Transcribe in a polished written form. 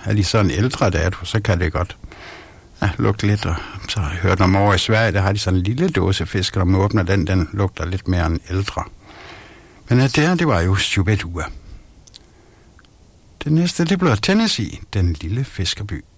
er de sådan ældre dato, så kan det godt lugte lidt. Og så har jeg hørt om over i Sverige, der har de sådan en lille dåse fisk, og når man åbner den lugter lidt mere end ældre. Men det var jo Shubidua. Det næste, det blev Tennessee, den lille fiskerby.